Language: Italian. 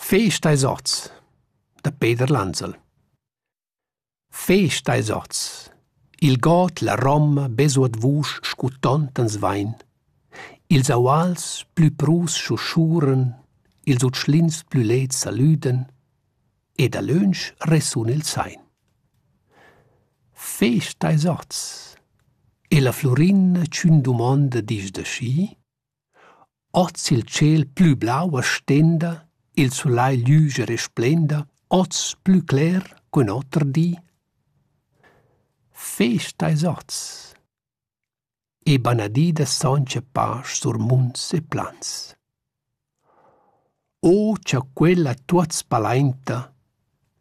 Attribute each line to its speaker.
Speaker 1: Festa eis oz, da Peter Lanzel. Festa eis oz, il got la Roma besuat vusch scutant ans vain, ils auals plü prus schuschuren, ils utschlins plü let salüden, e da lönsch resun il sein. Festa eis oz, e la Florina c'ün domanda dis da schi, oz il ciel plü blau a stenda, il sulai lüge resplenda, oz plü cler qu'un otter di. Festa eis oz, e banadida sonce pasch sur munts e plans. O c'ha quella tuots palainta,